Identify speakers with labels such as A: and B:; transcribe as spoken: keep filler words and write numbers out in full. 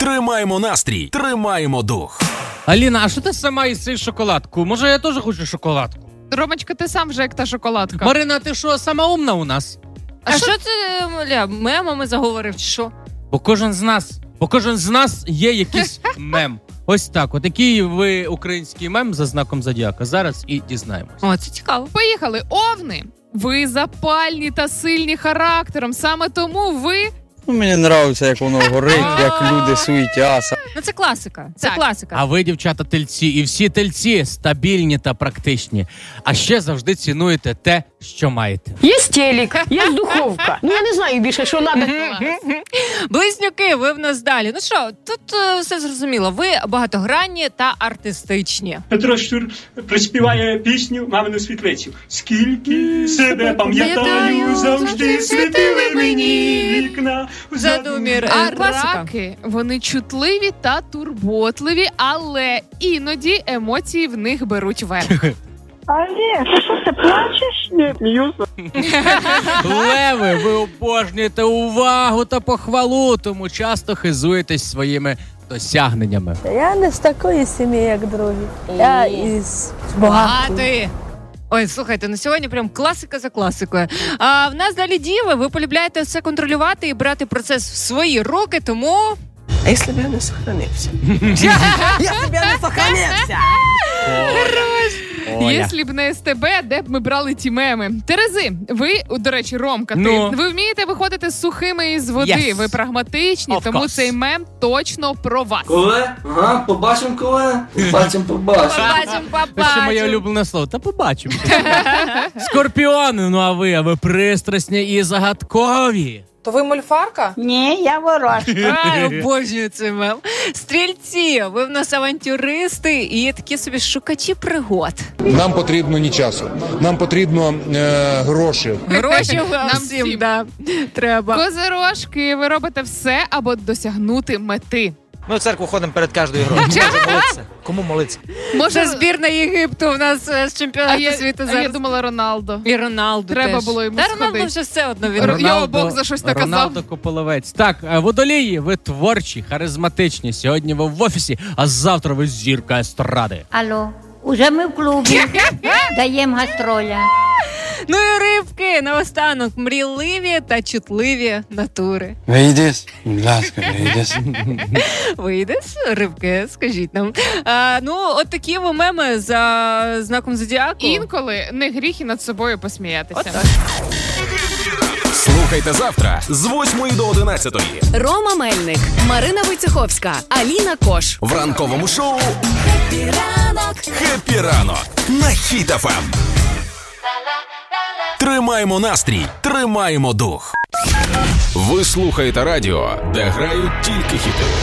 A: Тримаємо настрій, тримаємо дух.
B: Аліна, а що ти сама їси шоколадку? Може, я теж хочу шоколадку?
C: Ромочка, ти сам вже як та шоколадка.
B: Марина, ти що, сама умна у нас?
D: А, а що це, Ля, мемами заговорив, чи що?
B: Бо кожен з нас, бо кожен з нас є якийсь мем. Ось так, от який ви український мем за знаком зодіака. Зараз і дізнаємось.
D: О, це цікаво.
C: Поїхали. Овни. Ви запальні та сильні характером. Саме тому ви...
E: Ну, мені подобається, як воно горить, як люди суетяться.
D: Ну, це класика. Це
C: Так.
D: класика.
B: А ви, дівчата, тельці, і всі тельці стабільні та практичні. А ще завжди цінуєте те, що маєте.
F: Є телек, є духовка. Ну, я не знаю більше, що треба.
D: Близнюки, ви в нас далі. Ну що, тут е, все зрозуміло. Ви багатогранні та артистичні.
G: Петро Щур приспіває пісню «Мамину світлицю». Скільки себе пам'ятаю, завжди світили мені вікна.
D: Задумір.
C: А
D: Е, класика.
C: раки, вони чутливі та турботливі, але іноді емоції в них беруть верх.
F: Олег, ти що, ти плачеш? Ні, сміюся.
B: Леви, ви обожнюєте увагу та похвалу, тому часто хизуєтесь своїми досягненнями.
H: Я не з такої сім'ї, як другі. Я із багатої.
D: Багатої. Ой, слухайте, ну сьогодні прям класика за класикою. А в нас далі діви, ви полюбляєте все контролювати і брати процес в свої руки, тому...
H: А якщо б я не сохранився? Якщо б я не сохранився!
B: Оля.
C: Якщо б не СТБ, де б ми брали ті меми? Терези, ви, до речі, Ромка, ти,
B: Ну.
C: ви вмієте виходити сухими із води,
B: Yes.
C: ви прагматичні,
B: Of
C: тому
B: course.
C: цей мем точно про вас.
I: Коли? Ага, побачимо коли. Побачимо, побачимо.
D: Побачимо,
B: Це ще моє
D: побачимо.
B: улюблене слово. Та побачимо. Скорпіони, ну а ви, а ви пристрасні і загадкові.
H: То ви мольфарка?
F: Ні, я ворожка.
D: Ай, обожнюю цей мем. Стрільці, ви в нас авантюристи і такі собі шукачі пригод.
J: Нам потрібно ні часу, нам потрібно е, гроші.
D: Гроші вам
C: Нам
D: всім,
C: всім.
D: да, треба.
C: Козирожки, ви робите все, аби досягнути мети.
I: Ми в церкву ходимо перед кожною грою. Може молитися? Кому молитися?
C: Може,
D: Це збірна Єгипту в нас е, з
C: а
D: чемпіонату
C: я,
D: світу
C: а
D: зараз.
C: я думала Роналдо.
D: І Роналду
C: Треба
D: теж.
C: було йому
D: Та Роналду
C: сходити.
D: вже все одно він.
C: Р- Його Бог за щось наказав.
B: Роналдо Кополовець. Так, е, водолії, ви творчі, харизматичні. Сьогодні ви в офісі, а завтра ви зірка естради.
K: Алло, уже ми в клубі, даємо гастроля.
D: Ну і рибки, наостанок, мрійливі та чутливі натури.
E: Вийдеш, будь ласка, вийдеш.
D: Вийдеш, рибки, скажіть нам. А, ну, от такі ви меми за знаком зодіаку.
C: Інколи не гріх і над собою посміятися.
D: Отак.
A: Слухайте завтра з восьмої до одинадцятої
L: Рома Мельник, Марина Войцеховська, Аліна Кош.
A: в ранковому шоу
L: Хеппі ранок.
A: «Хеппі ранок» на Хіт еф ем. Тримаємо настрій, тримаємо дух. Ви слухаєте радіо, де грають тільки хіти.